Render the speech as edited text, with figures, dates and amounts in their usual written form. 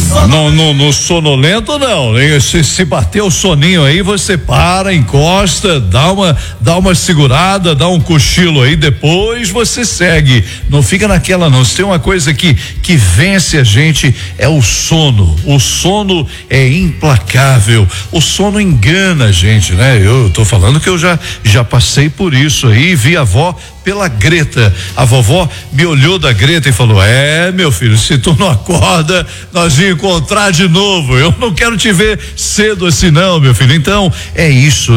Não, no sonolento não. Se bater o soninho aí, você para, encosta, dá uma segurada, dá um cochilo aí, depois você segue. Não fica naquela não. Se tem uma coisa que vence a gente é o sono. O sono é implacável. O sono engana a gente, né? Eu tô falando que eu já passei por isso aí, vi a avó pela Greta. A vovó me olhou da Greta e falou: meu filho, se tu não acorda, nós vamos encontrar de novo. Eu não quero te ver cedo assim não, meu filho. Então, é isso.